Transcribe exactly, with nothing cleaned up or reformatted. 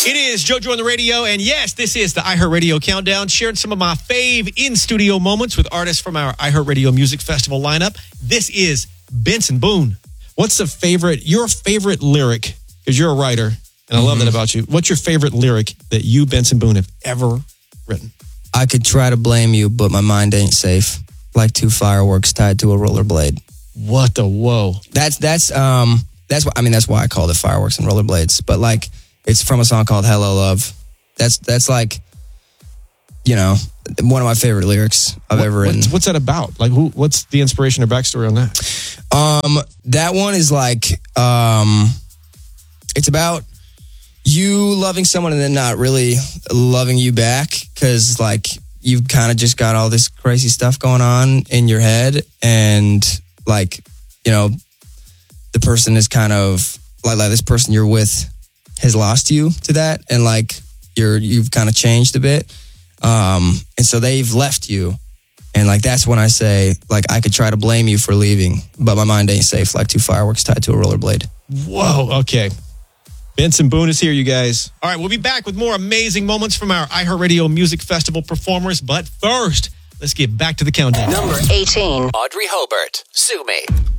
It is JoJo on the radio, and yes, this is the iHeartRadio Countdown, sharing some of my fave in-studio moments with artists from our iHeartRadio Music Festival lineup. This is Benson Boone. What's the favorite, your favorite lyric, because you're a writer, and I love mm-hmm. that about you. What's your favorite lyric that you, Benson Boone, have ever written? I could try to blame you, but my mind ain't safe. Like two fireworks tied to a rollerblade. What the whoa? That's, that's, um, that's what, I mean, that's why I called it fireworks and rollerblades, but like, it's from a song called Hello Love. That's that's like, you know, one of my favorite lyrics I've what, ever written. What's, what's that about? Like, who? What's the inspiration or backstory on that? Um, that one is like, um, it's about you loving someone and then not really loving you back because like you've kind of just got all this crazy stuff going on in your head, and like, you know, the person is kind of like, like this person you're with has lost you to that, and like you're you've kind of changed a bit, um and so they've left you, and like that's when I say like I could try to blame you for leaving, but my mind ain't safe like two fireworks tied to a rollerblade. Whoa, okay. Benson Boone is here, you guys. All right, we'll be back with more amazing moments from our iHeartRadio Music Festival performers, but first, let's get back to the countdown. Number eighteen. Audrey Hobart, Sue Me.